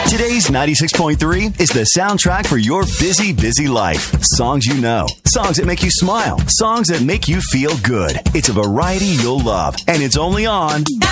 Today's 96.3 is the soundtrack for your busy, busy life. Songs you know, songs that make you smile, songs that make you feel good. It's a variety you'll love, and it's only on